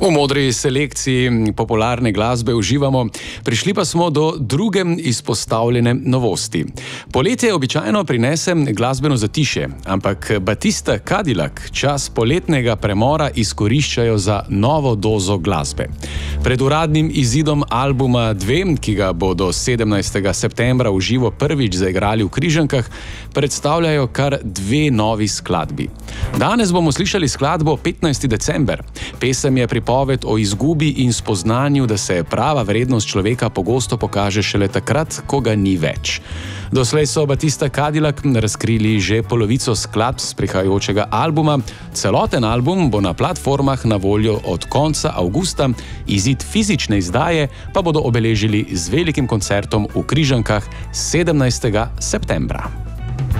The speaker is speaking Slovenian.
V modri selekciji popularne glasbe uživamo, prišli pa smo do druge izpostavljene novosti. Poletje običajno prinese glasbeno zatišje, ampak Batista Cadillac čas poletnega premora izkoriščajo za novo dozo glasbe. Pred uradnim izidom albuma 2, ki ga bodo 17. septembra v živo prvič zaigrali v Križankah, predstavljajo kar 2 novi skladbi. Danes bomo slišali skladbo 15. december. Pesem je pripoved o izgubi in spoznanju, da se prava vrednost človeka pogosto pokaže šele takrat, ko ga ni več. Doslej so Batista Cadillac razkrili že polovico skladb z prihajajočega albuma. Celoten album bo na platformah na voljo od konca avgusta, izid fizične izdaje pa bodo obeležili z velikim koncertom v Križankah 17. septembra.